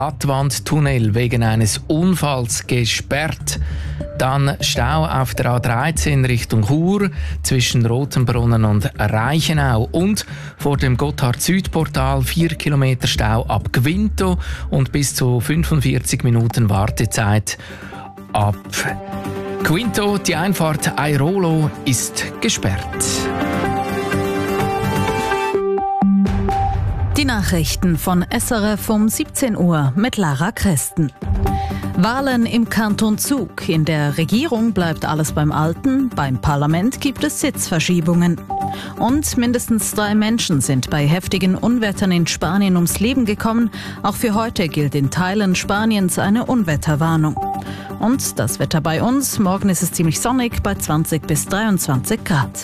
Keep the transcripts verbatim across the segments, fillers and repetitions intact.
Radwandtunnel wegen eines Unfalls gesperrt. Dann Stau auf der A dreizehn Richtung Chur zwischen Rotenbrunnen und Reichenau und vor dem Gotthard-Süd-Portal vier Kilometer Stau ab Gvinto und bis zu fünfundvierzig Minuten Wartezeit ab Quinto. Die Einfahrt Airolo ist gesperrt. Die Nachrichten von S R F um siebzehn Uhr mit Lara Christen. Wahlen im Kanton Zug. In der Regierung bleibt alles beim Alten. Beim Parlament gibt es Sitzverschiebungen. Und mindestens drei Menschen sind bei heftigen Unwettern in Spanien ums Leben gekommen. Auch für heute gilt in Teilen Spaniens eine Unwetterwarnung. Und das Wetter bei uns. Morgen ist es ziemlich sonnig bei zwanzig bis dreiundzwanzig Grad.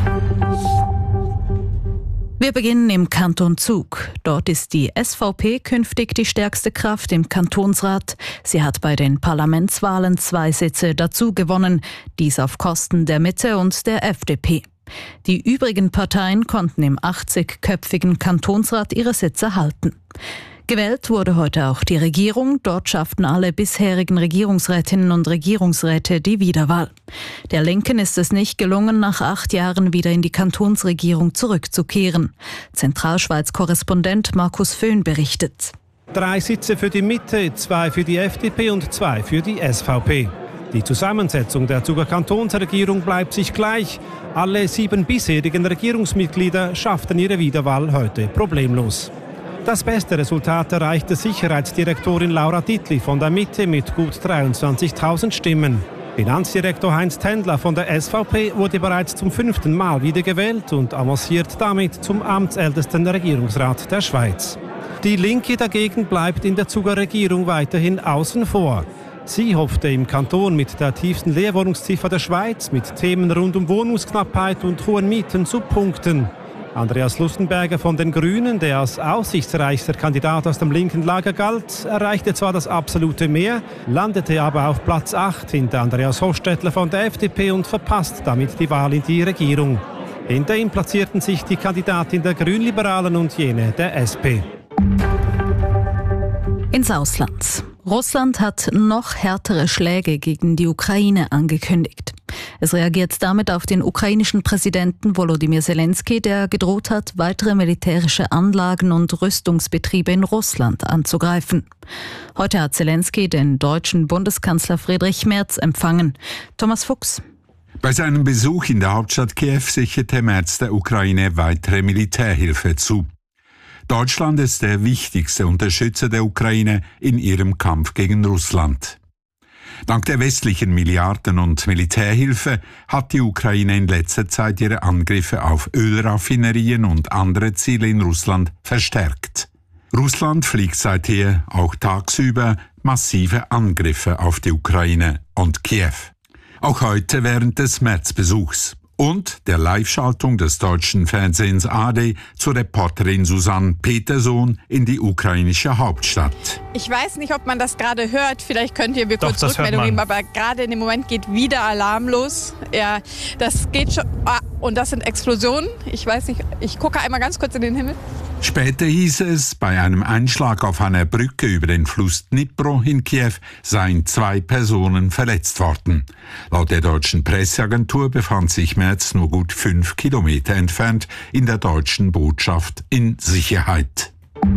Wir beginnen im Kanton Zug. Dort ist die S V P künftig die stärkste Kraft im Kantonsrat. Sie hat bei den Parlamentswahlen zwei Sitze dazu gewonnen, dies auf Kosten der Mitte und der F D P. Die übrigen Parteien konnten im achtzigköpfigen Kantonsrat ihre Sitze halten. Gewählt wurde heute auch die Regierung. Dort schafften alle bisherigen Regierungsrätinnen und Regierungsräte die Wiederwahl. Der Linken ist es nicht gelungen, nach acht Jahren wieder in die Kantonsregierung zurückzukehren. Zentralschweiz-Korrespondent Markus Föhn berichtet. Drei Sitze für die Mitte, zwei für die F D P und zwei für die S V P. Die Zusammensetzung der Zuger Kantonsregierung bleibt sich gleich. Alle sieben bisherigen Regierungsmitglieder schafften ihre Wiederwahl heute problemlos. Das beste Resultat erreichte Sicherheitsdirektorin Laura Dietli von der Mitte mit gut dreiundzwanzigtausend Stimmen. Finanzdirektor Heinz Tändler von der S V P wurde bereits zum fünften Mal wiedergewählt und avanciert damit zum amtsältesten Regierungsrat der Schweiz. Die Linke dagegen bleibt in der Zuger Regierung weiterhin außen vor. Sie hoffte im Kanton mit der tiefsten Leerwohnungsziffer der Schweiz, mit Themen rund um Wohnungsknappheit und hohen Mieten zu punkten. Andreas Lustenberger von den Grünen, der als aussichtsreichster Kandidat aus dem linken Lager galt, erreichte zwar das absolute Mehr, landete aber auf Platz acht hinter Andreas Hofstettler von der F D P und verpasst damit die Wahl in die Regierung. Hinter ihm platzierten sich die Kandidatin der Grünliberalen und jene der S P. Ins Ausland. Russland hat noch härtere Schläge gegen die Ukraine angekündigt. Es reagiert damit auf den ukrainischen Präsidenten Volodymyr Zelensky, der gedroht hat, weitere militärische Anlagen und Rüstungsbetriebe in Russland anzugreifen. Heute hat Zelensky den deutschen Bundeskanzler Friedrich Merz empfangen. Thomas Fuchs. Bei seinem Besuch in der Hauptstadt Kiew sicherte Merz der Ukraine weitere Militärhilfe zu. Deutschland ist der wichtigste Unterstützer der Ukraine in ihrem Kampf gegen Russland. Dank der westlichen Milliarden- und Militärhilfe hat die Ukraine in letzter Zeit ihre Angriffe auf Ölraffinerien und andere Ziele in Russland verstärkt. Russland fliegt seither auch tagsüber massive Angriffe auf die Ukraine und Kiew. Auch heute während des Märzbesuchs. Und der Live-Schaltung des deutschen Fernsehens A R D zur Reporterin Susanne Petersohn in die ukrainische Hauptstadt. Ich weiß nicht, ob man das gerade hört. Vielleicht könnt ihr mir Doch, kurz Rückmeldung geben, aber gerade in dem Moment geht wieder Alarm los. Ja, das geht schon. Ah, und das sind Explosionen. Ich weiß nicht, ich gucke einmal ganz kurz in den Himmel. Später hieß es, bei einem Einschlag auf einer Brücke über den Fluss Dnipro in Kiew seien zwei Personen verletzt worden. Laut der deutschen Presseagentur befand sich Merz nur gut fünf Kilometer entfernt in der deutschen Botschaft in Sicherheit.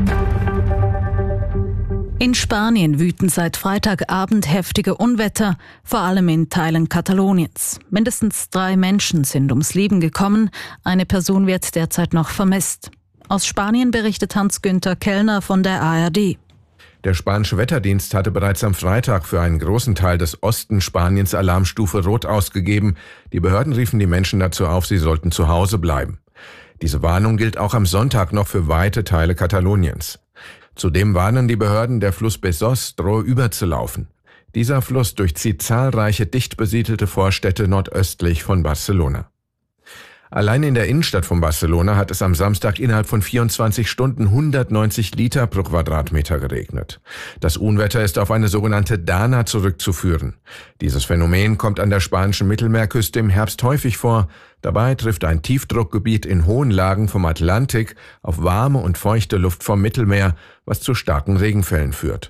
In Spanien wüten seit Freitagabend heftige Unwetter, vor allem in Teilen Kataloniens. Mindestens drei Menschen sind ums Leben gekommen, eine Person wird derzeit noch vermisst. Aus Spanien berichtet Hans-Günther Kellner von der A R D. Der spanische Wetterdienst hatte bereits am Freitag für einen großen Teil des Osten Spaniens Alarmstufe Rot ausgegeben. Die Behörden riefen die Menschen dazu auf, sie sollten zu Hause bleiben. Diese Warnung gilt auch am Sonntag noch für weite Teile Kataloniens. Zudem warnen die Behörden, der Fluss Besós drohe überzulaufen. Dieser Fluss durchzieht zahlreiche dicht besiedelte Vorstädte nordöstlich von Barcelona. Allein in der Innenstadt von Barcelona hat es am Samstag innerhalb von vierundzwanzig Stunden hundertneunzig Liter pro Quadratmeter geregnet. Das Unwetter ist auf eine sogenannte Dana zurückzuführen. Dieses Phänomen kommt an der spanischen Mittelmeerküste im Herbst häufig vor. Dabei trifft ein Tiefdruckgebiet in hohen Lagen vom Atlantik auf warme und feuchte Luft vom Mittelmeer, was zu starken Regenfällen führt.